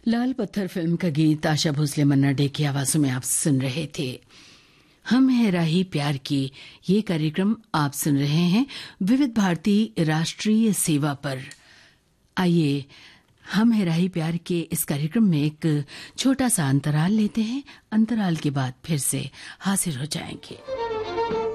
लाल पत्थर फिल्म का गीत आशा भोसले मन्ना डे की आवाजों में आप सुन रहे थे। हम है राही प्यार की ये कार्यक्रम आप सुन रहे हैं विविध भारती राष्ट्रीय सेवा पर। आइए हम है राही प्यार के इस कार्यक्रम में एक छोटा सा अंतराल लेते हैं। अंतराल के बाद फिर से हाजिर हो जाएंगे।